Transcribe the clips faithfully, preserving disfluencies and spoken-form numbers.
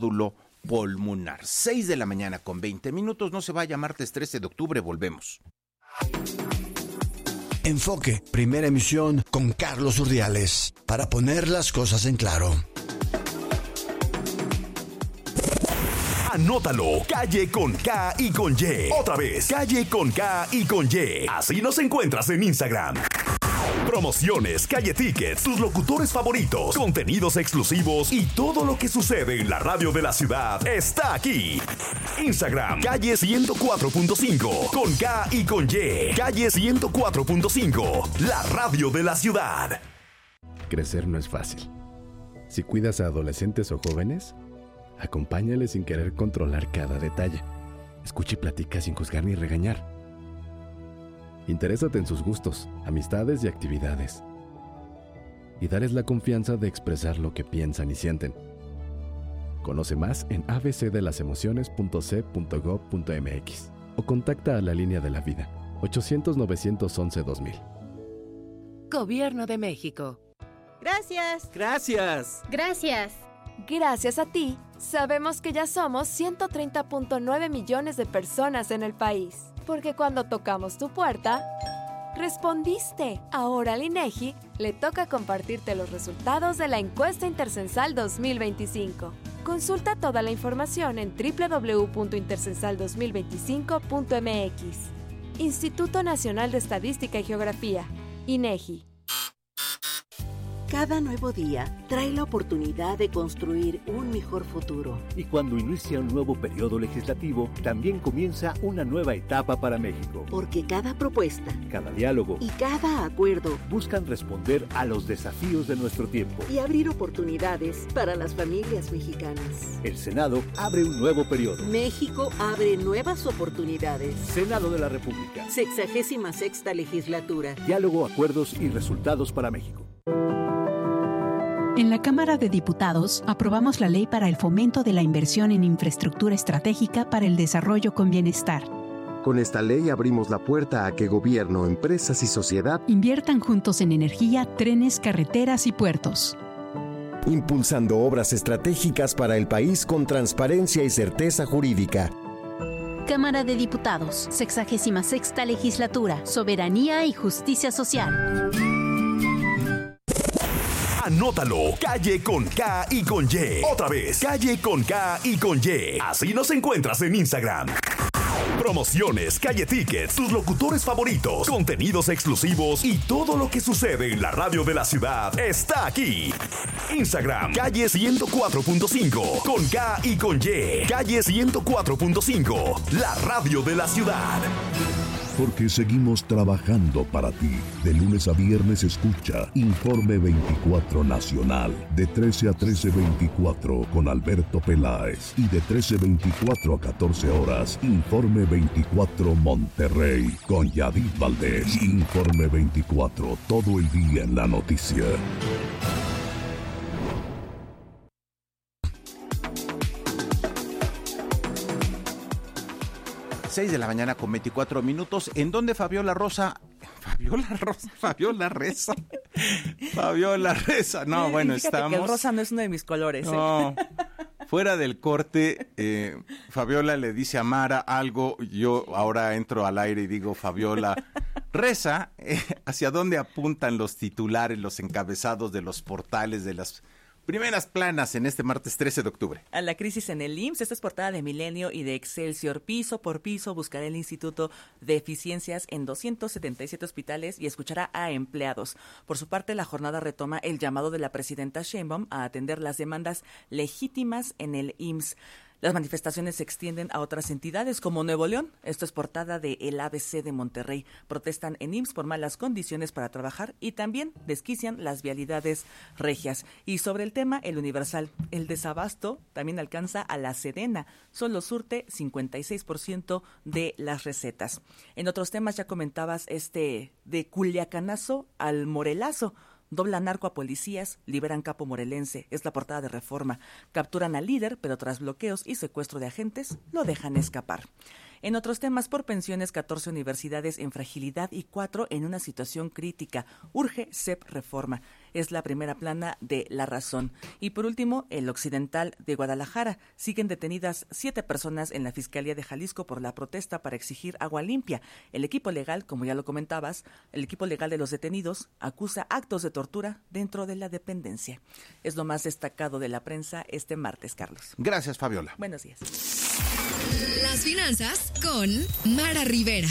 nódulo pulmonar. seis de la mañana con veinte minutos, no se vaya, martes trece de octubre, volvemos. Enfoque, primera emisión con Carlos Urdiales, para poner las cosas en claro. Anótalo, Calle con K y con Y. Otra vez, Calle con K y con Y. Así nos encuentras en Instagram. Promociones, Calle Tickets, tus locutores favoritos, contenidos exclusivos y todo lo que sucede en la radio de la ciudad está aquí. Instagram, Calle ciento cuatro punto cinco, con K y con Y. Calle ciento cuatro punto cinco, la radio de la ciudad. Crecer no es fácil. Si cuidas a adolescentes o jóvenes, acompáñales sin querer controlar cada detalle. Escucha y platica sin juzgar ni regañar. Interésate en sus gustos, amistades y actividades. Y dales la confianza de expresar lo que piensan y sienten. Conoce más en a b c de las emociones punto c punto gov punto m x o contacta a la línea de la vida ochocientos, novecientos once, dos mil. Gobierno de México. Gracias. Gracias. Gracias. Gracias a ti, sabemos que ya somos ciento treinta punto nueve millones de personas en el país. Porque cuando tocamos tu puerta, respondiste. Ahora al INEGI le toca compartirte los resultados de la encuesta intercensal dos mil veinticinco. Consulta toda la información en doble u doble u doble u punto intercensal dos mil veinticinco punto m x. Instituto Nacional de Estadística y Geografía, INEGI. Cada nuevo día trae la oportunidad de construir un mejor futuro. Y cuando inicia un nuevo periodo legislativo, también comienza una nueva etapa para México. Porque cada propuesta, cada diálogo y cada acuerdo buscan responder a los desafíos de nuestro tiempo y abrir oportunidades para las familias mexicanas. El Senado abre un nuevo periodo. México abre nuevas oportunidades. Senado de la República. Sexagésima sexta legislatura. Diálogo, acuerdos y resultados para México. En la Cámara de Diputados aprobamos la Ley para el Fomento de la Inversión en Infraestructura Estratégica para el Desarrollo con Bienestar. Con esta ley abrimos la puerta a que gobierno, empresas y sociedad inviertan juntos en energía, trenes, carreteras y puertos. Impulsando obras estratégicas para el país con transparencia y certeza jurídica. Cámara de Diputados, sexagésima sexta legislatura, Soberanía y Justicia Social. Anótalo, Calle con K y con Y. Otra vez, Calle con K y con Y. Así nos encuentras en Instagram. Promociones, Calle Tickets, tus locutores favoritos, contenidos exclusivos y todo lo que sucede en la radio de la ciudad está aquí. Instagram, Calle ciento cuatro punto cinco, con K y con Y. Calle ciento cuatro punto cinco, la radio de la ciudad. Porque seguimos trabajando para ti. De lunes a viernes escucha Informe veinticuatro Nacional, de trece a trece veinticuatro con Alberto Peláez, y de trece veinticuatro a catorce horas, Informe veinticuatro Monterrey, con Yadid Valdés. Informe veinticuatro, todo el día en la noticia. seis de la mañana con veinticuatro minutos. ¿En dónde Fabiola Rosa? Fabiola Rosa, Fabiola Reza. Fabiola Reza. No, bueno, Fíjate estamos. Que el rosa no es uno de mis colores. No. ¿eh? Fuera del corte, eh, Fabiola le dice a Mara algo. Yo ahora entro al aire y digo, Fabiola Reza, eh, ¿hacia dónde apuntan los titulares, los encabezados de los portales, de las primeras planas en este martes trece de octubre? A la crisis en el I M S S, esta es portada de Milenio y de Excelsior. Piso por piso buscará el Instituto de Eficiencias en doscientos setenta y siete hospitales y escuchará a empleados. Por su parte, la jornada retoma el llamado de la presidenta Sheinbaum a atender las demandas legítimas en el I M S S. Las manifestaciones se extienden a otras entidades como Nuevo León. Esto es portada de El A B C de Monterrey. Protestan en I M S S por malas condiciones para trabajar y también desquician las vialidades regias. Y sobre el tema, El Universal, el desabasto también alcanza a la Sedena. Solo surte cincuenta y seis por ciento de las recetas. En otros temas ya comentabas este de Culiacanazo al Morelazo. Doblan narco a policías, liberan capo morelense. Es la portada de Reforma. Capturan al líder, pero tras bloqueos y secuestro de agentes, lo dejan escapar. En otros temas, por pensiones, catorce universidades en fragilidad y cuatro en una situación crítica. Urge C E P reforma. Es la primera plana de La Razón. Y por último, el Occidental de Guadalajara. Siguen detenidas siete personas en la Fiscalía de Jalisco por la protesta para exigir agua limpia. El equipo legal, como ya lo comentabas, el equipo legal de los detenidos acusa actos de tortura dentro de la dependencia. Es lo más destacado de la prensa este martes, Carlos. Gracias, Fabiola. Buenos días. Las finanzas con Mara Rivera.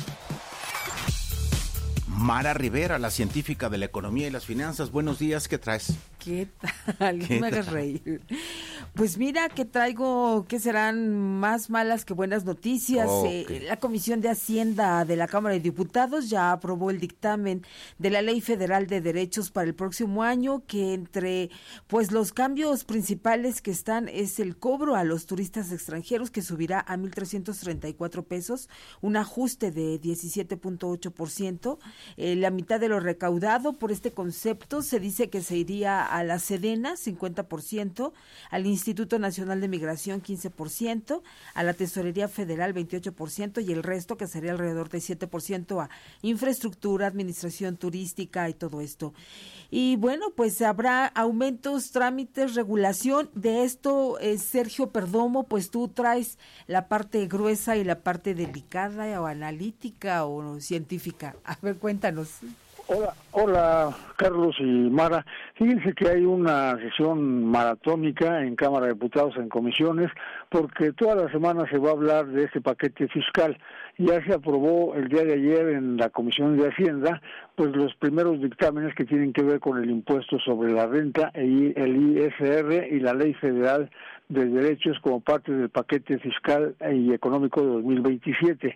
Mara Rivera, la científica de la economía y las finanzas. Buenos días, ¿qué traes? ¿Qué tal? No me hagas reír. Pues mira que traigo, que serán más malas que buenas noticias. Oh, eh, okay. La Comisión de Hacienda de la Cámara de Diputados ya aprobó el dictamen de la Ley Federal de Derechos para el próximo año, que entre pues los cambios principales que están es el cobro a los turistas extranjeros, que subirá a mil trescientos treinta y cuatro pesos, un ajuste de diecisiete punto ocho por ciento. Eh, la mitad de lo recaudado por este concepto se dice que se iría a la Sedena, cincuenta por ciento, al Instituto Nacional de Migración, quince por ciento, a la Tesorería Federal, veintiocho por ciento, y el resto, que sería alrededor de siete por ciento, a infraestructura, administración turística y todo esto. Y bueno, pues habrá aumentos, trámites, regulación. De esto, eh, Sergio Perdomo, pues tú traes la parte gruesa y la parte delicada o analítica o científica. A ver, cuéntanos. Hola, hola Carlos y Mara. Fíjense que hay una sesión maratónica en Cámara de Diputados, en comisiones, porque toda la semana se va a hablar de este paquete fiscal. Ya se aprobó el día de ayer en la Comisión de Hacienda, pues los primeros dictámenes que tienen que ver con el impuesto sobre la renta, el I S R y la Ley Federal de Derechos como parte del paquete fiscal y económico de dos mil veintisiete.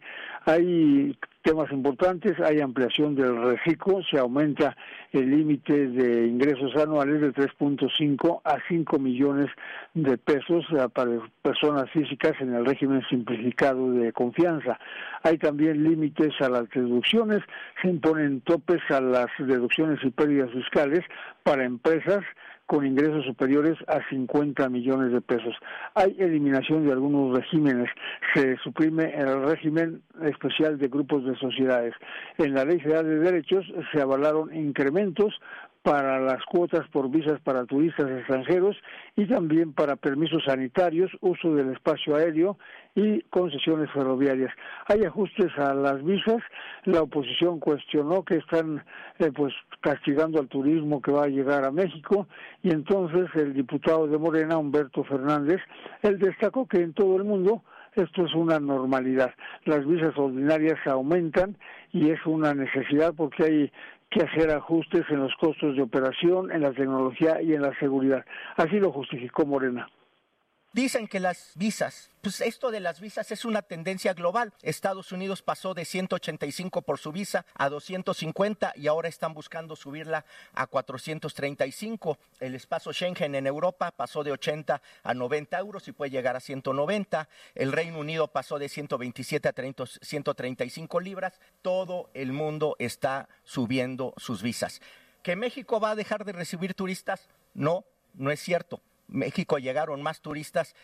Hay temas importantes, hay ampliación del reciclo, se aumenta el límite de ingresos anuales de tres punto cinco a cinco millones de pesos para personas físicas en el régimen simplificado de confianza. Hay también límites a las deducciones, se imponen topes a las deducciones y pérdidas fiscales para empresas con ingresos superiores a cincuenta millones de pesos. Hay eliminación de algunos regímenes, se suprime el régimen especial de grupos de sociedades. En la Ley Federal de Derechos se avalaron incrementos para las cuotas por visas para turistas extranjeros y también para permisos sanitarios, uso del espacio aéreo y concesiones ferroviarias. Hay ajustes a las visas. La oposición cuestionó que están eh, pues castigando al turismo que va a llegar a México, y entonces el diputado de Morena, Humberto Fernández, él destacó que en todo el mundo esto es una normalidad. Las visas ordinarias aumentan y es una necesidad porque hay que hacer ajustes en los costos de operación, en la tecnología y en la seguridad. Así lo justificó Morena. Dicen que las visas, pues esto de las visas es una tendencia global. Estados Unidos pasó de ciento ochenta y cinco por su visa a doscientos cincuenta y ahora están buscando subirla a cuatrocientos treinta y cinco. El espacio Schengen en Europa pasó de ochenta a noventa euros y puede llegar a ciento noventa. El Reino Unido pasó de ciento veintisiete a ciento treinta y cinco libras. Todo el mundo está subiendo sus visas. ¿Que México va a dejar de recibir turistas? No, no es cierto. México llegaron más turistas.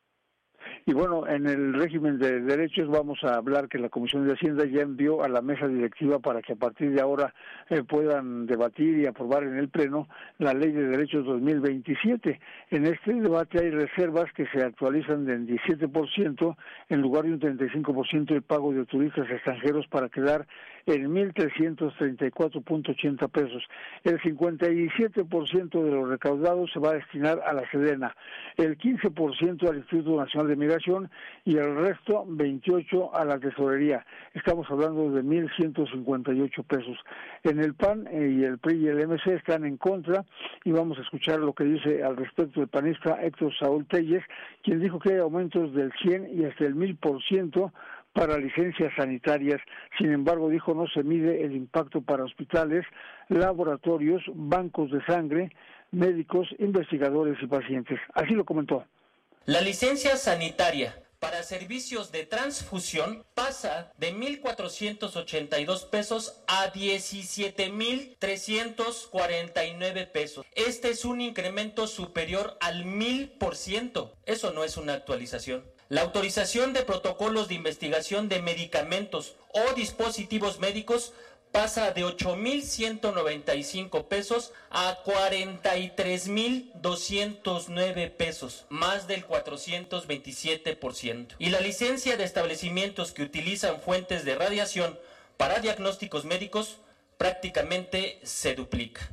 Y bueno, en el régimen de derechos vamos a hablar que la Comisión de Hacienda ya envió a la mesa directiva para que a partir de ahora eh, puedan debatir y aprobar en el Pleno la Ley de Derechos dos mil veintisiete. En este debate hay reservas que se actualizan del diecisiete por ciento en lugar de un treinta y cinco por ciento el pago de turistas extranjeros para quedar en mil trescientos treinta y cuatro punto ochenta pesos. El cincuenta y siete por ciento de los recaudados se va a destinar a la Sedena, el quince por ciento al Instituto Nacional de Migración y el resto, veintiocho, a la Tesorería. Estamos hablando de mil ciento cincuenta y ocho pesos. En el P A N eh, y el P R I y el M C están en contra, y vamos a escuchar lo que dice al respecto el panista Héctor Saúl Telles, quien dijo que hay aumentos del cien y hasta el mil por ciento para licencias sanitarias. Sin embargo, dijo, no se mide el impacto para hospitales, laboratorios, bancos de sangre, médicos, investigadores y pacientes. Así lo comentó. La licencia sanitaria para servicios de transfusión pasa de mil cuatrocientos ochenta y dos pesos a diecisiete mil trescientos cuarenta y nueve pesos. Este es un incremento superior al mil por ciento. Eso no es una actualización. La autorización de protocolos de investigación de medicamentos o dispositivos médicos pasa de ocho mil ciento noventa y cinco pesos a cuarenta y tres mil doscientos nueve pesos, más del cuatrocientos veintisiete por ciento. Y la licencia de establecimientos que utilizan fuentes de radiación para diagnósticos médicos prácticamente se duplica.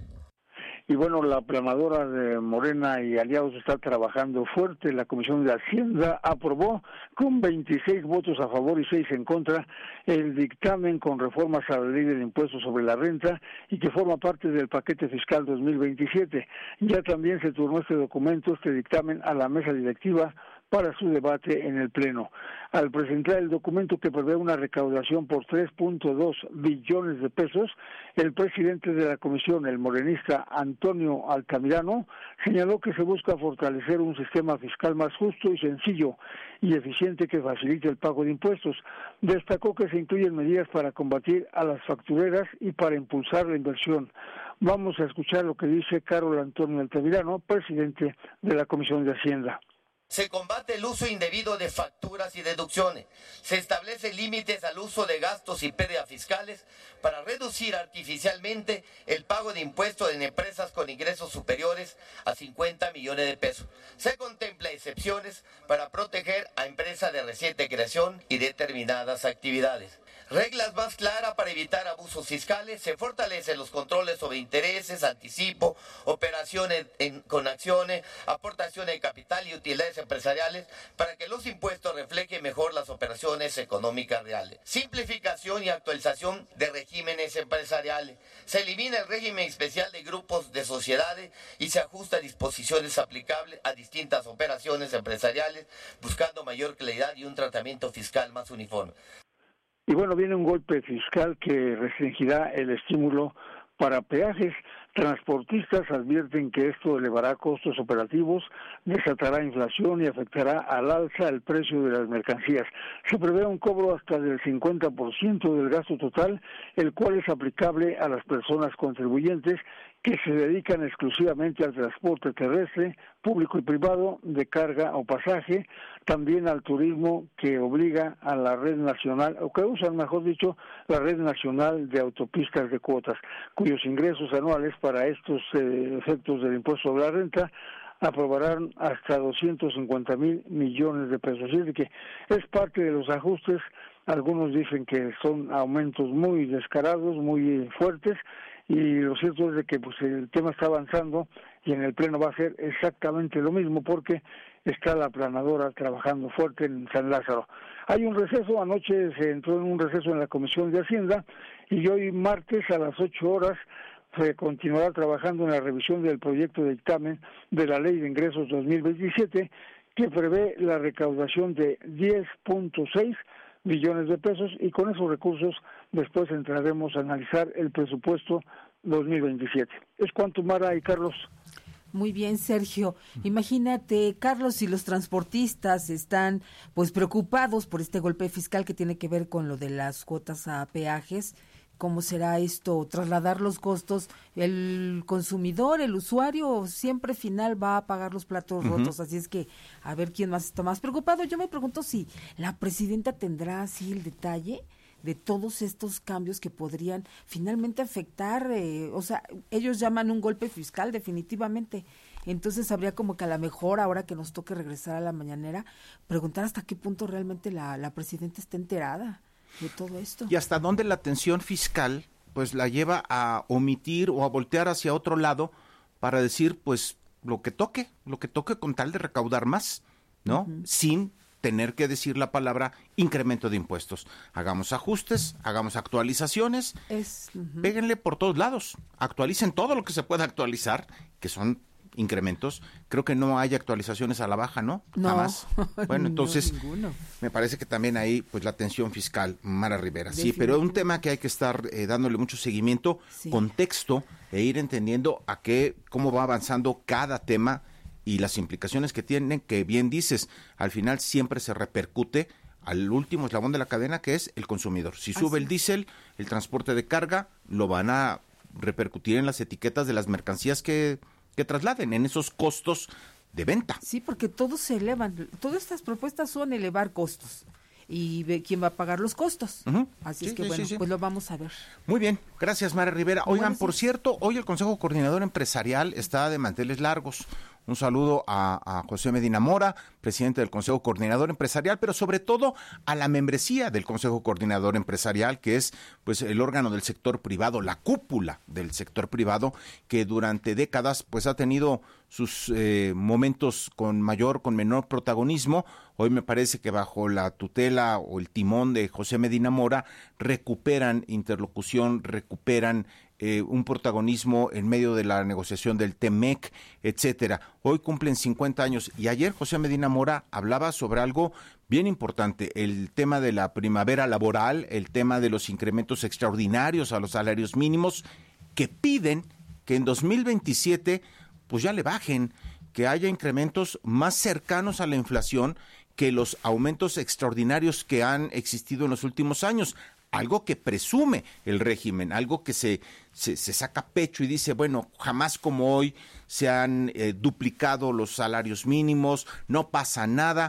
Y bueno, la planadora de Morena y aliados está trabajando fuerte. La Comisión de Hacienda aprobó con veintiséis votos a favor y seis en contra el dictamen con reformas a la ley del impuesto sobre la renta y que forma parte del paquete fiscal dos mil veintisiete. Ya también se turnó este documento, este dictamen, a la mesa directiva para su debate en el Pleno. Al presentar el documento que prevé una recaudación por tres punto dos billones de pesos, el presidente de la comisión, el morenista Antonio Altamirano, señaló que se busca fortalecer un sistema fiscal más justo y sencillo y eficiente que facilite el pago de impuestos. Destacó que se incluyen medidas para combatir a las factureras y para impulsar la inversión. Vamos a escuchar lo que dice Carlos Antonio Altamirano, presidente de la Comisión de Hacienda. Se combate el uso indebido de facturas y deducciones. Se establecen límites al uso de gastos y pérdidas fiscales para reducir artificialmente el pago de impuestos en empresas con ingresos superiores a cincuenta millones de pesos. Se contempla excepciones para proteger a empresas de reciente creación y determinadas actividades. Reglas más claras para evitar abusos fiscales, se fortalecen los controles sobre intereses, anticipo, operaciones en, con acciones, aportaciones de capital y utilidades empresariales para que los impuestos reflejen mejor las operaciones económicas reales. Simplificación y actualización de regímenes empresariales. Se elimina el régimen especial de grupos de sociedades y se ajusta a disposiciones aplicables a distintas operaciones empresariales, buscando mayor claridad y un tratamiento fiscal más uniforme. Y bueno, viene un golpe fiscal que restringirá el estímulo para peajes. Transportistas advierten que esto elevará costos operativos, desatará inflación y afectará al alza el precio de las mercancías. Se prevé un cobro hasta del cincuenta por ciento del gasto total, el cual es aplicable a las personas contribuyentes que se dedican exclusivamente al transporte terrestre, público y privado, de carga o pasaje, también al turismo que obliga a la red nacional, o que usan, mejor dicho, la red nacional de autopistas de cuotas, cuyos ingresos anuales para estos eh, efectos del impuesto sobre la renta aprobarán hasta doscientos cincuenta mil millones de pesos. Así que es parte de los ajustes. Algunos dicen que son aumentos muy descarados, muy fuertes, y lo cierto es de que pues el tema está avanzando y en el Pleno va a ser exactamente lo mismo porque está la planadora trabajando fuerte en San Lázaro. Hay un receso, anoche se entró en un receso en la Comisión de Hacienda y hoy martes a las ocho horas se continuará trabajando en la revisión del proyecto de dictamen de la Ley de Ingresos dos mil veintisiete que prevé la recaudación de diez punto seis billones de pesos y con esos recursos después entraremos a analizar el presupuesto dos mil veintisiete. Es cuanto, Mara y Carlos. Muy bien, Sergio. Imagínate, Carlos, si los transportistas están pues preocupados por este golpe fiscal que tiene que ver con lo de las cuotas a peajes, ¿cómo será esto? Trasladar los costos, el consumidor, el usuario, siempre final va a pagar los platos uh-huh. rotos, así es que a ver quién más está más preocupado. Yo me pregunto si la presidenta tendrá así el detalle de todos estos cambios que podrían finalmente afectar, eh, o sea, ellos llaman un golpe fiscal definitivamente, entonces habría como que a lo mejor ahora que nos toque regresar a la mañanera, preguntar hasta qué punto realmente la, la presidenta está enterada de todo esto. Y hasta dónde la tensión fiscal pues la lleva a omitir o a voltear hacia otro lado para decir pues lo que toque, lo que toque con tal de recaudar más, ¿no? Uh-huh. Sin tener que decir la palabra incremento de impuestos. Hagamos ajustes, hagamos actualizaciones, es, uh-huh. péguenle por todos lados, actualicen todo lo que se pueda actualizar, que son incrementos. Creo que no hay actualizaciones a la baja, ¿no? No. Jamás. Bueno, entonces, no, me parece que también ahí, pues la tensión fiscal, Mara Rivera. Sí, pero es un tema que hay que estar eh, dándole mucho seguimiento, sí. contexto, e ir entendiendo a qué, cómo va avanzando cada tema y las implicaciones que tienen, que bien dices, al final siempre se repercute al último eslabón de la cadena, que es el consumidor. Si sube Así. el diésel, el transporte de carga, lo van a repercutir en las etiquetas de las mercancías que, que trasladen, en esos costos de venta. Sí, porque todos se elevan, todas estas propuestas son elevar costos. Y ve quién va a pagar los costos. Uh-huh. Así sí, es que sí, bueno, sí, sí. pues lo vamos a ver. Muy bien, gracias Mara Rivera. Oigan, bueno, por sí. cierto, hoy el Consejo Coordinador Empresarial está de manteles largos. Un saludo a, a José Medina Mora, presidente del Consejo Coordinador Empresarial, pero sobre todo a la membresía del Consejo Coordinador Empresarial, que es pues el órgano del sector privado, la cúpula del sector privado, que durante décadas pues ha tenido sus eh, momentos con mayor, con menor protagonismo. Hoy me parece que bajo la tutela o el timón de José Medina Mora recuperan interlocución, recuperan Eh, un protagonismo en medio de la negociación del T M E C, etcétera. Hoy cumplen cincuenta años y ayer José Medina Mora hablaba sobre algo bien importante, el tema de la primavera laboral, el tema de los incrementos extraordinarios a los salarios mínimos que piden que en dos mil veintisiete pues ya le bajen, que haya incrementos más cercanos a la inflación que los aumentos extraordinarios que han existido en los últimos años. Algo que presume el régimen, algo que se, se, se saca pecho y dice, bueno, jamás como hoy se han eh, duplicado los salarios mínimos, no pasa nada,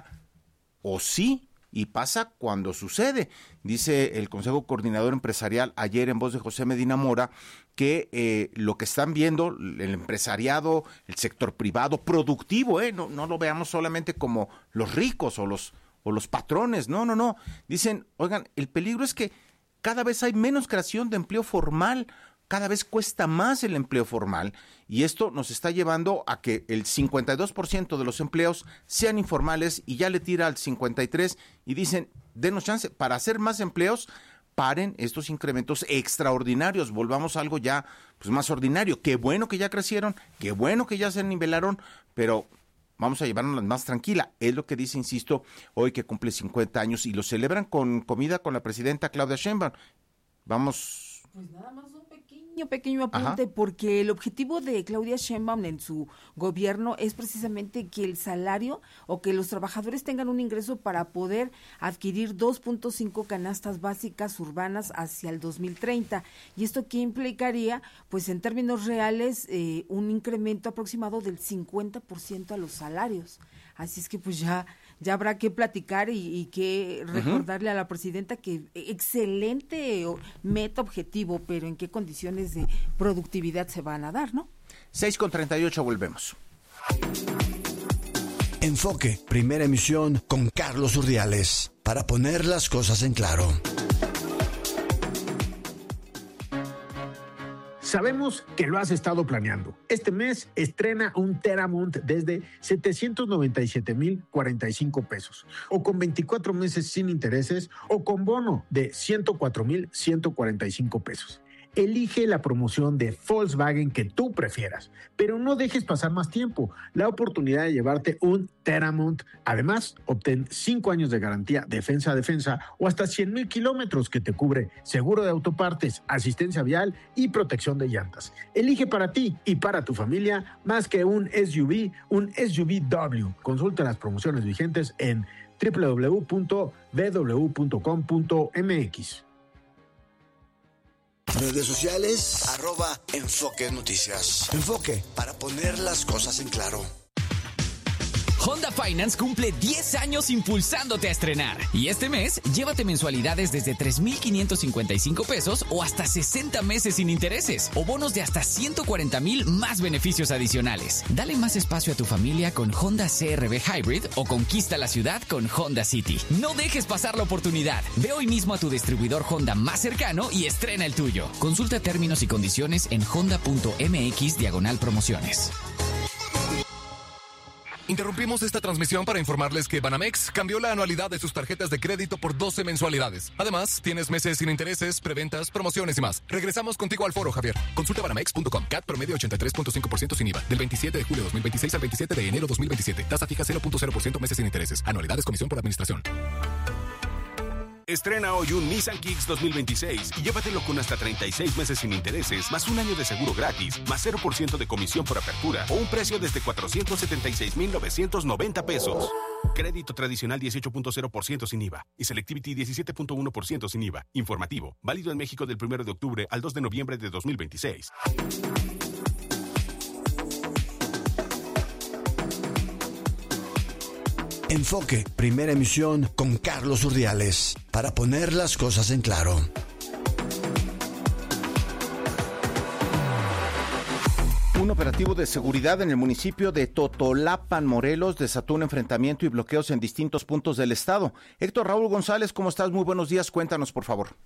o sí, y pasa cuando sucede. Dice el Consejo Coordinador Empresarial ayer en voz de José Medina Mora que eh, lo que están viendo el empresariado, el sector privado, productivo, eh, no, no lo veamos solamente como los ricos o los, o los patrones, no, no, no. Dicen, oigan, el peligro es que cada vez hay menos creación de empleo formal, cada vez cuesta más el empleo formal y esto nos está llevando a que el cincuenta y dos por ciento de los empleos sean informales y ya le tira al cincuenta y tres por ciento y dicen, denos chance, para hacer más empleos, paren estos incrementos extraordinarios, volvamos a algo ya pues más ordinario. Qué bueno que ya crecieron, qué bueno que ya se nivelaron, pero vamos a llevarnos más tranquila. Es lo que dice, insisto, hoy que cumple cincuenta años y lo celebran con comida con la presidenta Claudia Sheinbaum. Vamos. Pues nada más un pequeño, pequeño apunte, Ajá. porque el objetivo de Claudia Sheinbaum en su gobierno es precisamente que el salario o que los trabajadores tengan un ingreso para poder adquirir dos punto cinco canastas básicas urbanas hacia el dos mil treinta. ¿Y esto qué implicaría? Pues en términos reales, eh, un incremento aproximado del cincuenta por ciento a los salarios. Así es que pues ya... ya habrá que platicar y, y que recordarle uh-huh. a la presidenta que excelente meta objetivo, pero en qué condiciones de productividad se van a dar, ¿no? seis con treinta y ocho, volvemos. Enfoque, primera emisión con Carlos Urdiales, para poner las cosas en claro. Sabemos que lo has estado planeando. Este mes estrena un Teramont desde setecientos noventa y siete mil cuarenta y cinco pesos, o con veinticuatro meses sin intereses, o con bono de ciento cuatro mil ciento cuarenta y cinco pesos. Elige la promoción de Volkswagen que tú prefieras, pero no dejes pasar más tiempo. La oportunidad de llevarte un Teramont. Además, obtén cinco años de garantía defensa a defensa o hasta cien mil kilómetros que te cubre seguro de autopartes, asistencia vial y protección de llantas. Elige para ti y para tu familia más que un S U V, un S U V W. Consulta las promociones vigentes en doble u doble u doble u punto b w punto com punto m x. Redes sociales, arroba Enfoque Noticias. Enfoque, para poner las cosas en claro. Honda Finance cumple diez años impulsándote a estrenar. Y este mes, llévate mensualidades desde tres mil quinientos cincuenta y cinco pesos o hasta sesenta meses sin intereses. O bonos de hasta ciento cuarenta mil más beneficios adicionales. Dale más espacio a tu familia con Honda C R V Hybrid o conquista la ciudad con Honda City. No dejes pasar la oportunidad. Ve hoy mismo a tu distribuidor Honda más cercano y estrena el tuyo. Consulta términos y condiciones en honda.mx diagonal promociones. Interrumpimos esta transmisión para informarles que Banamex cambió la anualidad de sus tarjetas de crédito por doce mensualidades. Además, tienes meses sin intereses, preventas, promociones y más. Regresamos contigo al foro, Javier. Consulta banamex punto com. C A T promedio ochenta y tres punto cinco por ciento sin I V A. Del veintisiete de julio de dos mil veintiséis al veintisiete de enero de dos mil veintisiete. Tasa fija cero punto cero por ciento meses sin intereses. Anualidades comisión por administración. Estrena hoy un Nissan Kicks dos mil veintiséis y llévatelo con hasta treinta y seis meses sin intereses, más un año de seguro gratis, más cero por ciento de comisión por apertura o un precio desde cuatrocientos setenta y seis mil novecientos noventa pesos. Crédito tradicional dieciocho punto cero por ciento sin I V A y Selectivity diecisiete punto uno por ciento sin I V A. Informativo, válido en México del primero de octubre al dos de noviembre de dos mil veintiséis. Enfoque, primera emisión con Carlos Urdiales, para poner las cosas en claro. Un operativo de seguridad en el municipio de Totolapan, Morelos, desató un enfrentamiento y bloqueos en distintos puntos del estado. Héctor Raúl González, ¿cómo estás? Muy buenos días, cuéntanos, por favor.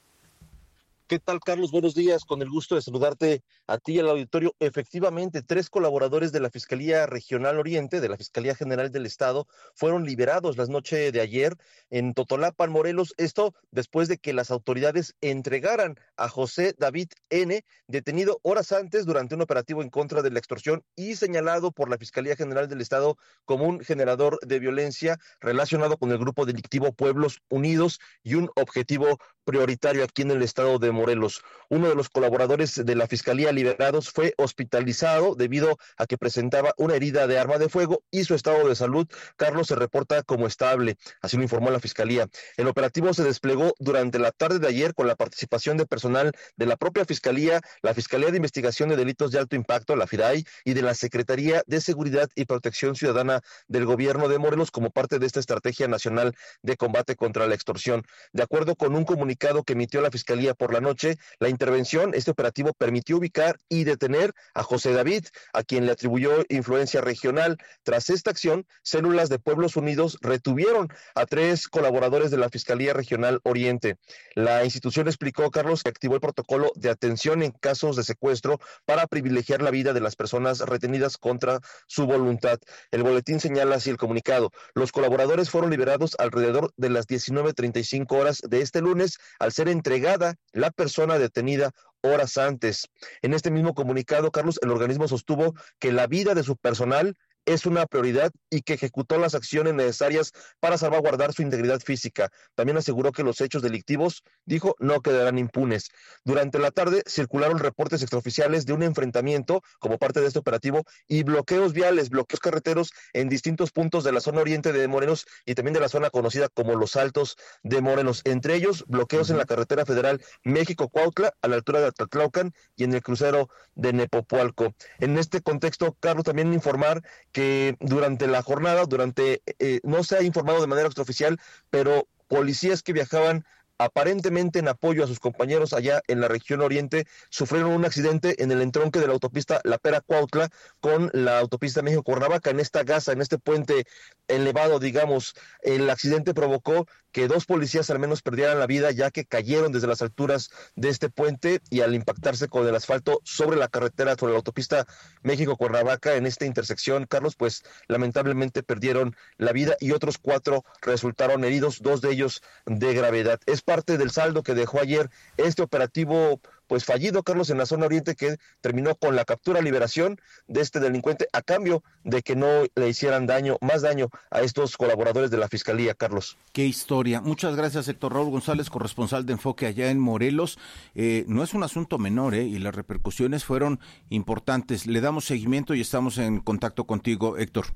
¿Qué tal, Carlos? Buenos días, con el gusto de saludarte a ti y al auditorio. Efectivamente, tres colaboradores de la Fiscalía Regional Oriente, de la Fiscalía General del Estado, fueron liberados la noche de ayer en Totolapan, Morelos. Esto después de que las autoridades entregaran a José David N., detenido horas antes durante un operativo en contra de la extorsión y señalado por la Fiscalía General del Estado como un generador de violencia relacionado con el grupo delictivo Pueblos Unidos y un objetivo prioritario aquí en el estado de Morelos. Uno de los colaboradores de la Fiscalía liberados fue hospitalizado debido a que presentaba una herida de arma de fuego y su estado de salud, Carlos, se reporta como estable, así lo informó la Fiscalía. El operativo se desplegó durante la tarde de ayer con la participación de personal de la propia Fiscalía, la Fiscalía de Investigación de Delitos de Alto Impacto, la FIDAI, y de la Secretaría de Seguridad y Protección Ciudadana del Gobierno de Morelos como parte de esta estrategia nacional de combate contra la extorsión. De acuerdo con un comunicado que emitió la Fiscalía por la noche, la intervención, este operativo permitió ubicar y detener a José David, a quien le atribuyó influencia regional. Tras esta acción, células de Pueblos Unidos retuvieron a tres colaboradores de la Fiscalía Regional Oriente. La institución explicó, Carlos, que activó el protocolo de atención en casos de secuestro para privilegiar la vida de las personas retenidas contra su voluntad. El boletín señala así el comunicado: los colaboradores fueron liberados alrededor de las diecinueve treinta y cinco horas de este lunes, al ser entregada la persona detenida horas antes. En este mismo comunicado, Carlos, el organismo sostuvo que la vida de su personal es una prioridad y que ejecutó las acciones necesarias para salvaguardar su integridad física. También aseguró que los hechos delictivos, dijo, no quedarán impunes. Durante la tarde circularon reportes extraoficiales de un enfrentamiento como parte de este operativo y bloqueos viales, bloqueos carreteros en distintos puntos de la zona oriente de Morelos y también de la zona conocida como Los Altos de Morelos. Entre ellos, bloqueos en la carretera federal México-Cuautla, a la altura de Atlatlaucan y en el crucero de Nepopualco. En este contexto, Carlos, también informar que durante la jornada, durante eh, no se ha informado de manera extraoficial, pero policías que viajaban aparentemente en apoyo a sus compañeros allá en la región oriente, sufrieron un accidente en el entronque de la autopista La Pera-Cuautla con la autopista México-Cuernavaca, en esta gasa, en este puente elevado, digamos. El accidente provocó que dos policías al menos perdieran la vida, ya que cayeron desde las alturas de este puente y al impactarse con el asfalto sobre la carretera, sobre la autopista México-Cuernavaca, en esta intersección, Carlos, pues lamentablemente perdieron la vida y otros cuatro resultaron heridos, dos de ellos de gravedad. Es parte del saldo que dejó ayer este operativo pues fallido, Carlos, en la zona oriente, que terminó con la captura, liberación de este delincuente a cambio de que no le hicieran daño, más daño a estos colaboradores de la Fiscalía, Carlos. Qué historia. Muchas gracias, Héctor Raúl González, corresponsal de Enfoque allá en Morelos. Eh, no es un asunto menor, ¿eh? Y las repercusiones fueron importantes. Le damos seguimiento y estamos en contacto contigo, Héctor.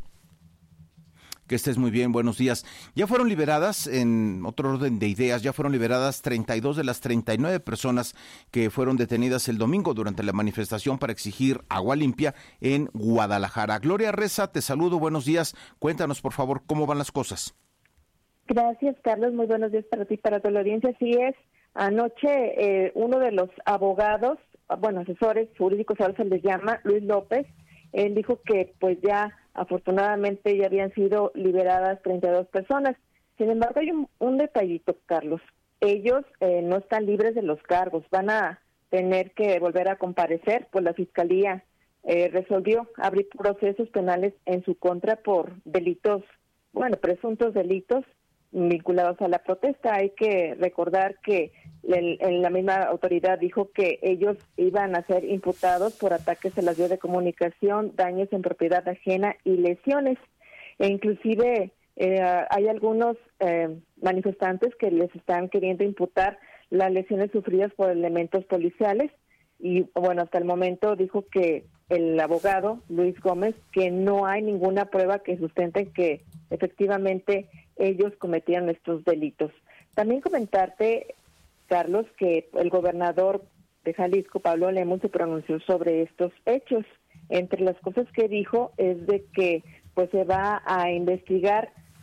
Que estés muy bien, buenos días. Ya fueron liberadas, en otro orden de ideas, ya fueron liberadas treinta y dos de las treinta y nueve personas que fueron detenidas el domingo durante la manifestación para exigir agua limpia en Guadalajara. Gloria Reza, te saludo, buenos días. Cuéntanos, por favor, cómo van las cosas. Gracias, Carlos. Muy buenos días para ti y para toda la audiencia. Así es, anoche eh, uno de los abogados, bueno, asesores jurídicos, ahora se les llama, Luis López, él dijo que pues ya afortunadamente ya habían sido liberadas treinta y dos personas. Sin embargo, hay un, un detallito, Carlos. Ellos eh, no están libres de los cargos, van a tener que volver a comparecer, pues la Fiscalía eh, resolvió abrir procesos penales en su contra por delitos, bueno, presuntos delitos vinculados a la protesta. Hay que recordar que el, el, la misma autoridad dijo que ellos iban a ser imputados por ataques a las vías de comunicación, daños en propiedad ajena y lesiones. E inclusive eh, hay algunos eh, manifestantes que les están queriendo imputar las lesiones sufridas por elementos policiales. Y bueno, hasta el momento dijo que el abogado Luis Gómez que no hay ninguna prueba que sustente que efectivamente ellos cometieron estos delitos. También comentarte, Carlos, que el gobernador de Jalisco, Pablo Lemus, se pronunció sobre estos hechos. Entre las cosas que dijo es de que pues se va a investigar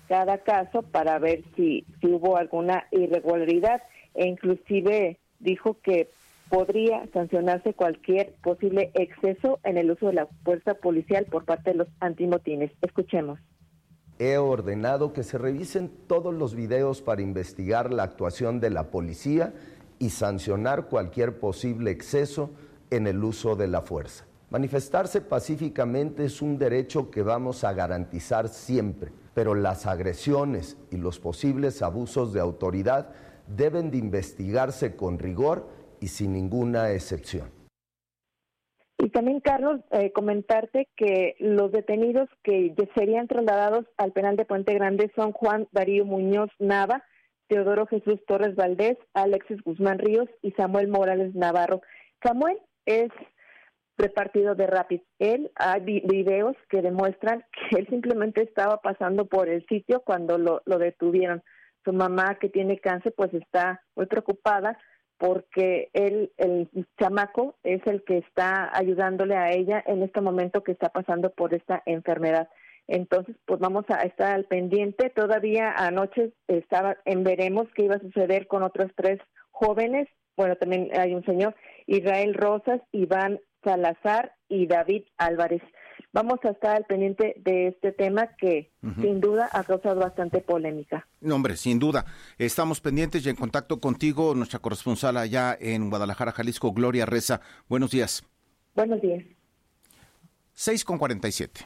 cada caso para ver si, si hubo alguna irregularidad, e inclusive dijo que podría sancionarse cualquier posible exceso en el uso de la fuerza policial por parte de los antimotines. Escuchemos. He ordenado que se revisen todos los videos para investigar la actuación de la policía y sancionar cualquier posible exceso en el uso de la fuerza. Manifestarse pacíficamente es un derecho que vamos a garantizar siempre, pero las agresiones y los posibles abusos de autoridad deben de investigarse con rigor y sin ninguna excepción. Y también, Carlos, eh, comentarte que los detenidos que serían trasladados al penal de Puente Grande son Juan Darío Muñoz Nava, Teodoro Jesús Torres Valdés, Alexis Guzmán Ríos y Samuel Morales Navarro. Samuel es repartido de Rapid. Él, hay videos que demuestran que él simplemente estaba pasando por el sitio cuando lo, lo detuvieron. Su mamá, que tiene cáncer, pues está muy preocupada porque él, el chamaco es el que está ayudándole a ella en este momento que está pasando por esta enfermedad. Entonces, pues vamos a estar al pendiente. Todavía anoche estaba en veremos qué iba a suceder con otros tres jóvenes. Bueno, también hay un señor, Israel Rosas, Iván Salazar y David Álvarez. Vamos a estar al pendiente de este tema que uh-huh. sin duda ha causado bastante polémica. No, hombre, sin duda. Estamos pendientes y en contacto contigo, nuestra corresponsal allá en Guadalajara, Jalisco, Gloria Reza. Buenos días. Buenos días. seis con cuarenta y siete.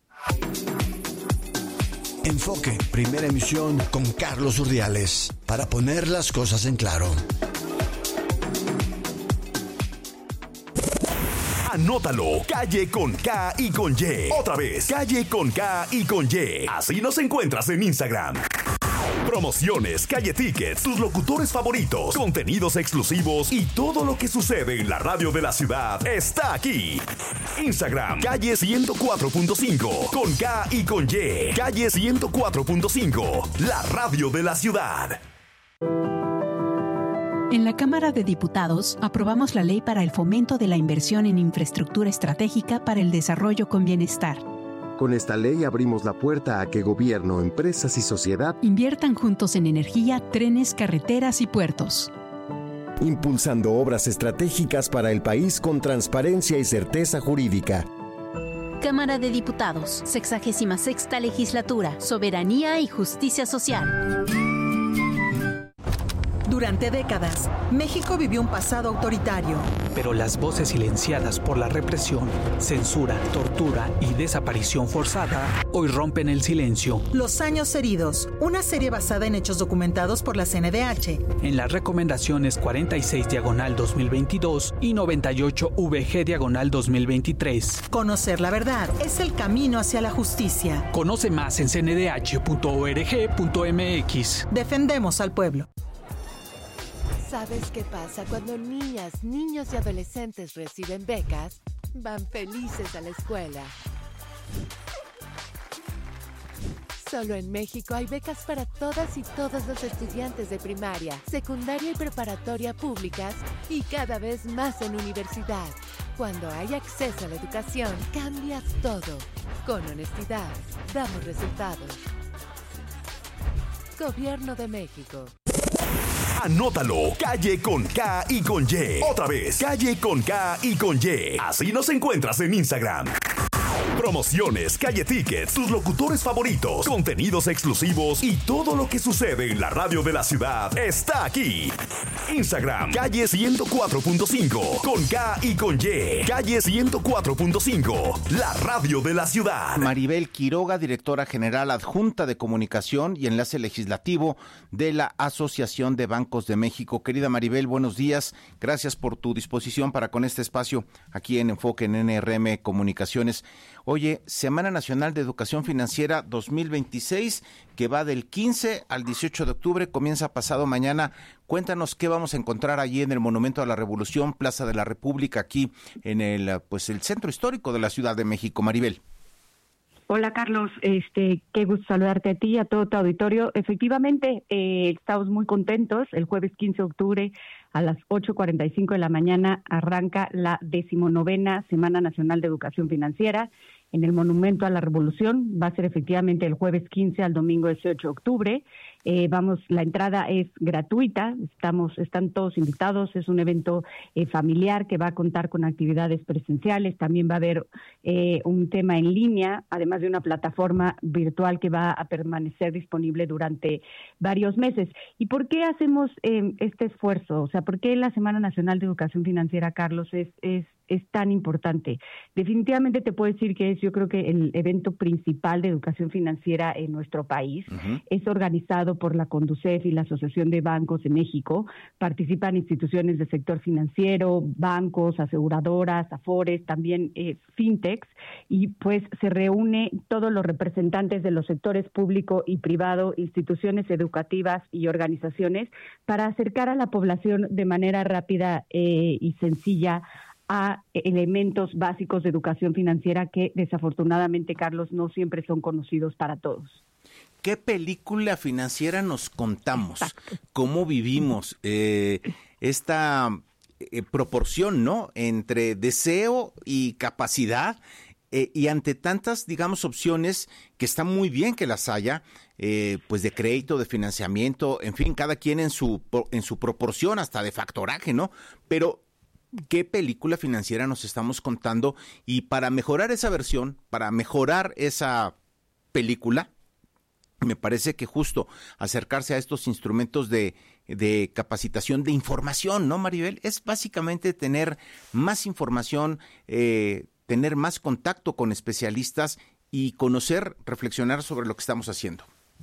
Enfoque, primera emisión con Carlos Urdiales, para poner las cosas en claro. Anótalo, Calle con K y con Y. Otra vez, Calle con K y con Y. Así nos encuentras en Instagram. Promociones, Calle Tickets, tus locutores favoritos, contenidos exclusivos y todo lo que sucede en la radio de la ciudad está aquí. Instagram, Calle ciento cuatro punto cinco, con K y con Y. Calle ciento cuatro punto cinco, la radio de la ciudad. En la Cámara de Diputados aprobamos la Ley para el Fomento de la Inversión en Infraestructura Estratégica para el Desarrollo con Bienestar. Con esta ley abrimos la puerta a que gobierno, empresas y sociedad inviertan juntos en energía, trenes, carreteras y puertos. Impulsando obras estratégicas para el país con transparencia y certeza jurídica. Cámara de Diputados, sexagésima sexta Legislatura, Soberanía y Justicia Social. Durante décadas, México vivió un pasado autoritario. Pero las voces silenciadas por la represión, censura, tortura y desaparición forzada hoy rompen el silencio. Los años heridos, una serie basada en hechos documentados por la C N D H. En las recomendaciones cuarenta y seis diagonal dos mil veintidós y noventa y ocho V G diagonal dos mil veintitrés. Conocer la verdad es el camino hacia la justicia. Conoce más en c n d h punto org punto m x. Defendemos al pueblo. ¿Sabes qué pasa cuando niñas, niños y adolescentes reciben becas? Van felices a la escuela. Solo en México hay becas para todas y todos los estudiantes de primaria, secundaria y preparatoria públicas y cada vez más en universidad. Cuando hay acceso a la educación, cambias todo. Con honestidad, damos resultados. Gobierno de México. Anótalo, Calle con K y con Y. Otra vez, Calle con K y con Y. Así nos encuentras en Instagram. Promociones, Calle Tickets, tus locutores favoritos, contenidos exclusivos y todo lo que sucede en la radio de la ciudad está aquí. Instagram, Calle ciento cuatro punto cinco, con K y con Y. Calle ciento cuatro punto cinco, la radio de la ciudad. Maribel Quiroga, directora general adjunta de comunicación y enlace legislativo de la Asociación de Bancos de México. Querida Maribel, buenos días. Gracias por tu disposición para con este espacio aquí en Enfoque en N R M Comunicaciones. Oye, Semana Nacional de Educación Financiera dos mil veintiséis, que va del quince al dieciocho de octubre, comienza pasado mañana. Cuéntanos qué vamos a encontrar allí en el Monumento a la Revolución, Plaza de la República, aquí en el, pues, el centro histórico de la Ciudad de México. Maribel. Hola Carlos, este, qué gusto saludarte a ti y a todo tu auditorio. Efectivamente, eh, estamos muy contentos. El jueves quince de octubre a las ocho cuarenta y cinco de la mañana arranca la decimonovena Semana Nacional de Educación Financiera. en el Monumento a la Revolución. Va a ser efectivamente el jueves quince al domingo dieciocho de octubre. Eh, vamos, la entrada es gratuita, estamos, están todos invitados, es un evento eh, familiar que va a contar con actividades presenciales, también va a haber eh, un tema en línea, además de una plataforma virtual que va a permanecer disponible durante varios meses. ¿Y por qué hacemos eh, este esfuerzo? O sea, ¿por qué la Semana Nacional de Educación Financiera, Carlos, es, es es tan importante? Definitivamente te puedo decir que es, yo creo que el evento principal de educación financiera en nuestro país. Uh-huh. Es organizado por la CONDUCEF y la Asociación de Bancos de México. Participan instituciones del sector financiero, bancos, aseguradoras, afores, también eh, fintechs, y pues se reúne todos los representantes de los sectores público y privado, instituciones educativas y organizaciones para acercar a la población de manera rápida eh, y sencilla a elementos básicos de educación financiera que desafortunadamente, Carlos, no siempre son conocidos para todos. ¿Qué película financiera nos contamos? Exacto. ¿Cómo vivimos eh, esta eh, proporción, ¿no?, entre deseo y capacidad? Eh, y ante tantas, digamos, opciones que está muy bien que las haya, eh, pues de crédito, de financiamiento, en fin, cada quien en su en su proporción, hasta de factoraje, ¿no? Pero ¿qué película financiera nos estamos contando? Y para mejorar esa versión, para mejorar esa película, me parece que justo acercarse a estos instrumentos de, de capacitación, de información, ¿no, Maribel? Es básicamente tener más información, eh, tener más contacto con especialistas y conocer, reflexionar sobre lo que estamos haciendo.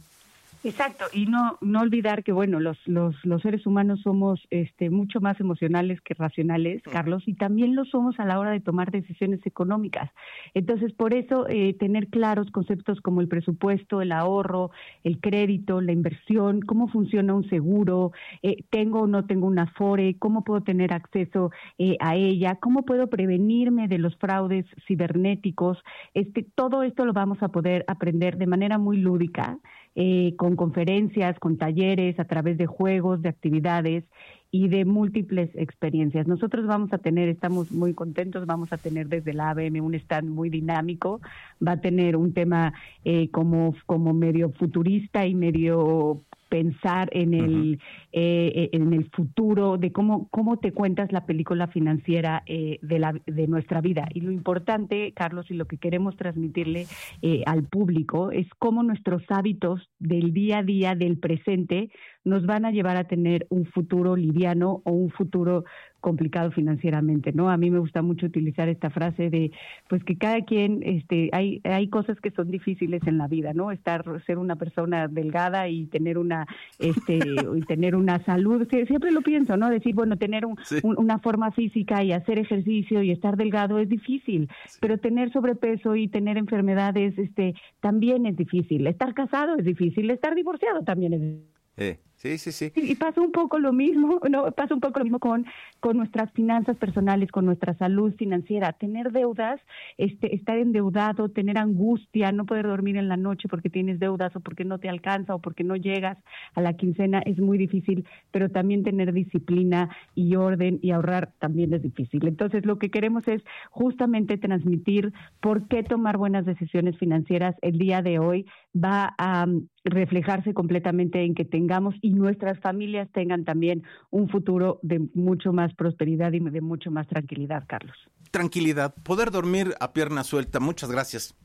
Exacto, y no no olvidar que, bueno, los los los seres humanos somos este mucho más emocionales que racionales, Carlos, y también lo somos a la hora de tomar decisiones económicas. Entonces, por eso, eh, tener claros conceptos como el presupuesto, el ahorro, el crédito, la inversión, cómo funciona un seguro, eh, tengo o no tengo una Afore, cómo puedo tener acceso eh, a ella, cómo puedo prevenirme de los fraudes cibernéticos. Este, todo esto lo vamos a poder aprender de manera muy lúdica, Eh, con conferencias, con talleres, a través de juegos, de actividades y de múltiples experiencias. Nosotros vamos a tener, estamos muy contentos, vamos a tener desde la A B M un stand muy dinámico, va a tener un tema eh, como, como medio futurista y medio pensar en el uh-huh. eh, en el futuro, de cómo cómo te cuentas la película financiera eh, de la de nuestra vida. Y lo importante, Carlos, y lo que queremos transmitirle eh, al público es cómo nuestros hábitos del día a día, del presente, nos van a llevar a tener un futuro liviano o un futuro complicado financieramente, ¿no? A mí me gusta mucho utilizar esta frase de, pues que cada quien, este, hay hay cosas que son difíciles en la vida, ¿no? Estar, ser una persona delgada y tener una, este, y tener una salud, siempre lo pienso, ¿no? Decir, bueno, tener un, sí. un, una forma física y hacer ejercicio y estar delgado es difícil, sí. pero tener sobrepeso y tener enfermedades, este, también es difícil. Estar casado es difícil, estar divorciado también es difícil. Eh, sí, sí, sí. Y pasa un poco lo mismo, no, pasa un poco lo mismo con, con nuestras finanzas personales, con nuestra salud financiera. Tener deudas, este, estar endeudado, tener angustia, no poder dormir en la noche porque tienes deudas o porque no te alcanza o porque no llegas a la quincena es muy difícil, pero también tener disciplina y orden y ahorrar también es difícil. Entonces, lo que queremos es justamente transmitir por qué tomar buenas decisiones financieras el día de hoy va a um, reflejarse completamente en que tengamos y nuestras familias tengan también un futuro de mucho más prosperidad y de mucho más tranquilidad, Carlos. Tranquilidad, poder dormir a pierna suelta. Muchas gracias.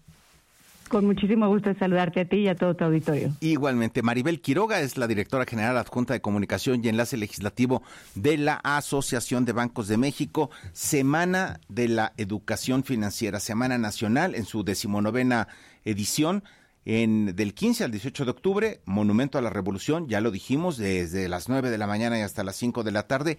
Con muchísimo gusto de saludarte a ti y a todo tu auditorio. Igualmente, Maribel Quiroga es la directora general adjunta de comunicación y enlace legislativo de la Asociación de Bancos de México. Semana de la Educación Financiera, Semana Nacional en su decimonovena edición. En, del quince al dieciocho de octubre, Monumento a la Revolución, ya lo dijimos, desde las nueve de la mañana y hasta las cinco de la tarde,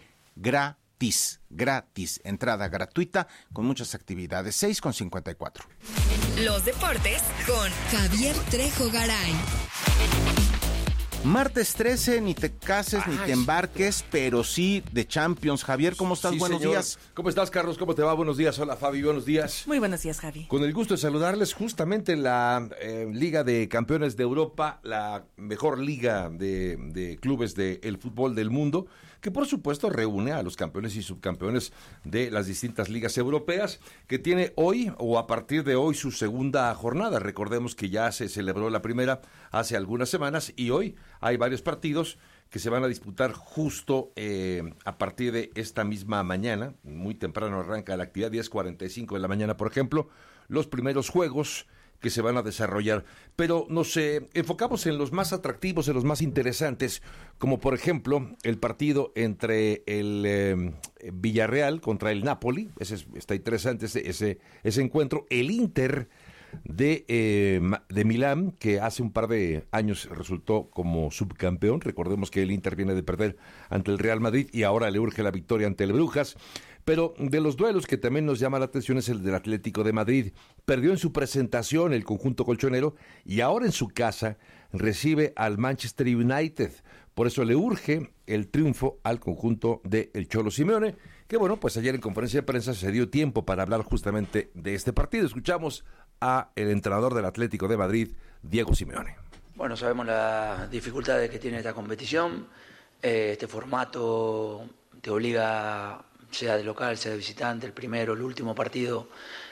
gratis, gratis, entrada gratuita, con muchas actividades, seis con cincuenta y cuatro. Los deportes con Javier Trejo Garay. Martes trece, ni te cases, Ay. ni te embarques, pero sí de Champions. Javier, ¿cómo estás? Sí, buenos señor. días. ¿Cómo estás, Carlos? ¿Cómo te va? Buenos días. Hola, Fabi. Buenos días. Muy buenos días, Javi. Con el gusto de saludarles, justamente la eh, Liga de Campeones de Europa, la mejor liga de, de clubes del fútbol del mundo, que por supuesto reúne a los campeones y subcampeones de las distintas ligas europeas, que tiene hoy o a partir de hoy su segunda jornada. Recordemos que ya se celebró la primera hace algunas semanas y hoy hay varios partidos que se van a disputar justo eh, a partir de esta misma mañana. Muy temprano arranca la actividad, diez cuarenta y cinco de la mañana, por ejemplo, los primeros juegos que se van a desarrollar, pero nos eh, enfocamos en los más atractivos, en los más interesantes, como por ejemplo el partido entre el eh, Villarreal contra el Napoli. Ese es, está interesante ese, ese, ese encuentro, el Inter de, eh, de Milán, que hace un par de años resultó como subcampeón. Recordemos que el Inter viene de perder ante el Real Madrid y ahora le urge la victoria ante el Brujas. Pero de los duelos que también nos llama la atención es el del Atlético de Madrid. Perdió en su presentación el conjunto colchonero y ahora en su casa recibe al Manchester United. Por eso le urge el triunfo al conjunto de el Cholo Simeone, que bueno, pues ayer en conferencia de prensa se dio tiempo para hablar justamente de este partido. Escuchamos a el entrenador del Atlético de Madrid, Diego Simeone. Bueno, sabemos las dificultades que tiene esta competición. Eh, este formato te obliga, sea de local, sea de visitante, el primero, el último partido,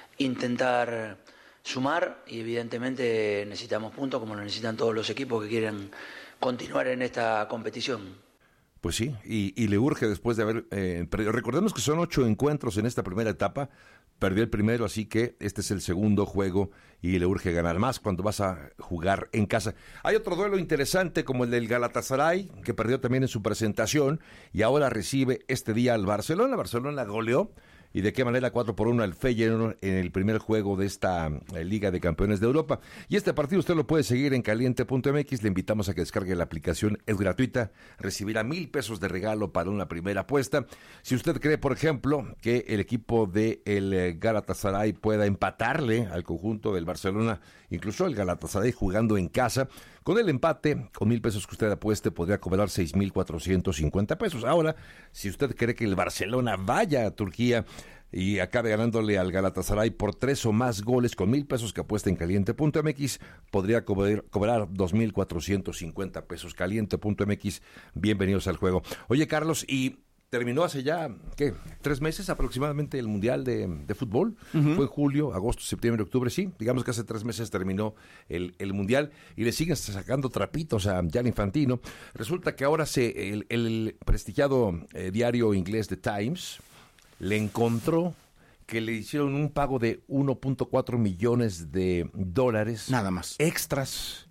intentar sumar y evidentemente necesitamos puntos como lo necesitan todos los equipos que quieren continuar en esta competición. Pues sí, y, y le urge después de haber eh, perdido. Recordemos que son ocho encuentros en esta primera etapa, perdió el primero, así que este es el segundo juego y le urge ganar más cuando vas a jugar en casa. Hay otro duelo interesante como el del Galatasaray, que perdió también en su presentación y ahora recibe este día al Barcelona. Barcelona goleó, y de qué manera, cuatro por uno al Feyenoord en el primer juego de esta eh, Liga de Campeones de Europa. Y este partido usted lo puede seguir en caliente punto m x. Le invitamos a que descargue la aplicación, es gratuita, recibirá mil pesos de regalo para una primera apuesta. Si usted cree, por ejemplo, que el equipo de el Galatasaray pueda empatarle al conjunto del Barcelona, incluso el Galatasaray jugando en casa, con el empate, con mil pesos que usted apueste, podría cobrar seis mil cuatrocientos cincuenta pesos. Ahora, si usted cree que el Barcelona vaya a Turquía y acabe ganándole al Galatasaray por tres o más goles, con mil pesos que apuesta en caliente punto m x, podría cobrar, cobrar dos mil cuatrocientos cincuenta pesos. caliente punto m x, bienvenidos al juego. Oye, Carlos, y terminó hace ya, ¿qué? Tres meses aproximadamente el Mundial de, de Fútbol. Uh-huh. Fue julio, agosto, septiembre, octubre, sí. Digamos que hace tres meses terminó el, el Mundial y le siguen sacando trapitos a Gianni Infantino. Resulta que ahora se, el, el prestigiado eh, diario inglés The Times le encontró que le hicieron un pago de uno punto cuatro millones de dólares. Nada más. Extras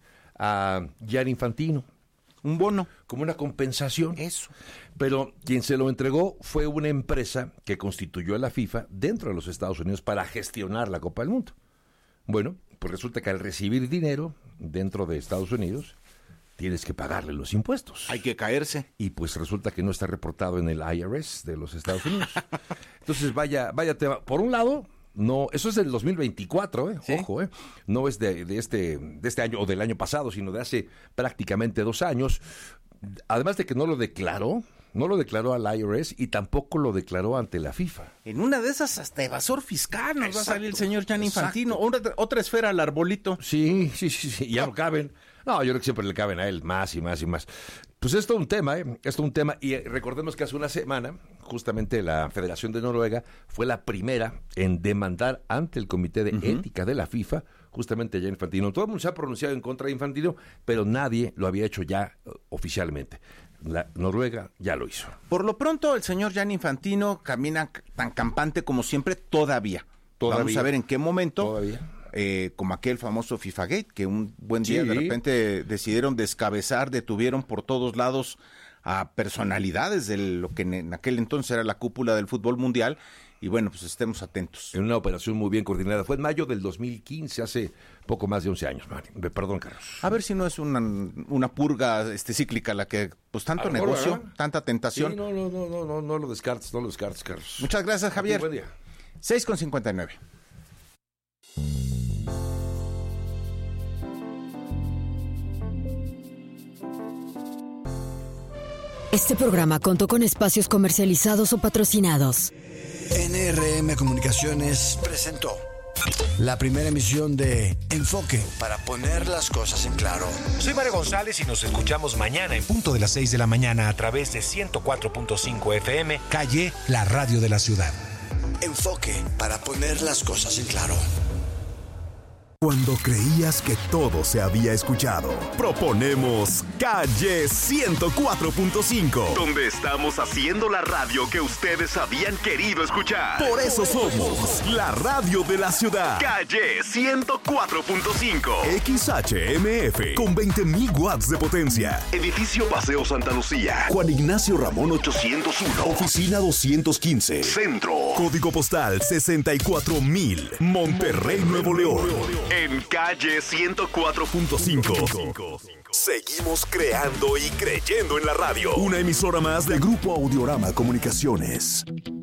a Gianni Infantino. Un bono. Como una compensación. Eso. Pero quien se lo entregó fue una empresa que constituyó a la FIFA dentro de los Estados Unidos para gestionar la Copa del Mundo. Bueno, pues resulta que al recibir dinero dentro de Estados Unidos, tienes que pagarle los impuestos. Hay que caerse. Y pues resulta que no está reportado en el I R S de los Estados Unidos. Entonces, vaya, vaya tema. Por un lado, no, eso es del dos mil veinticuatro, ¿eh? ¿Sí? Ojo, ¿eh? No es de, de, este, de este año o del año pasado, sino de hace prácticamente dos años. Además de que no lo declaró, no lo declaró al I R S y tampoco lo declaró ante la FIFA. En una de esas hasta evasor fiscal nos exacto, va a salir el señor Gianni Infantino. Otra, otra esfera al arbolito. Sí, sí, sí, sí, ya no caben. No, yo creo que siempre le caben a él más y más y más. Pues esto es un tema, ¿eh? Esto es un tema. Y recordemos que hace una semana, justamente la Federación de Noruega fue la primera en demandar ante el Comité de uh-huh. Ética de la FIFA justamente a Gianni Infantino. Todo el mundo se ha pronunciado en contra de Infantino, pero nadie lo había hecho ya uh, oficialmente. La Noruega ya lo hizo. Por lo pronto, el señor Gianni Infantino camina tan campante como siempre todavía. todavía. Vamos a ver en qué momento. Todavía. Eh, como aquel famoso FIFA Gate, que un buen día sí. de repente decidieron descabezar, detuvieron por todos lados a personalidades de lo que en aquel entonces era la cúpula del fútbol mundial, y bueno, pues estemos atentos. En una operación muy bien coordinada, fue en mayo del dos mil quince, hace poco más de once años, Mari. Perdón, Carlos. A ver si no es una, una purga este, cíclica la que, pues tanto negocio, ¿verdad? Tanta tentación. Sí, no, no, no, no, no, no lo descartes, no lo descartes, Carlos. Muchas gracias, Javier. Buen día. seis con cincuenta y nueve. Este programa contó con espacios comercializados o patrocinados. N R M Comunicaciones presentó la primera emisión de Enfoque para poner las cosas en claro. Soy Mario González y nos escuchamos mañana en punto de las seis de la mañana a través de ciento cuatro punto cinco F M, Calle, la radio de la ciudad. Enfoque para poner las cosas en claro. Cuando creías que todo se había escuchado, proponemos Calle ciento cuatro punto cinco, donde estamos haciendo la radio que ustedes habían querido escuchar. Por eso somos la radio de la ciudad. Calle ciento cuatro punto cinco, X H M F, con veinte mil watts de potencia. Edificio Paseo Santa Lucía, Juan Ignacio Ramón ochocientos uno, Oficina doscientos quince, Centro. Código postal sesenta y cuatro mil, Monterrey, Nuevo León. En Calle ciento cuatro punto cinco. Seguimos creando y creyendo en la radio. Una emisora más de Grupo Audiorama Comunicaciones.